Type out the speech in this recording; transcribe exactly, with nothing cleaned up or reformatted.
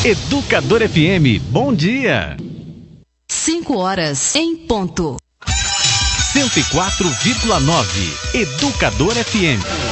Educador F M, bom dia. cinco horas em ponto. cento e quatro vírgula nove, Educador F M.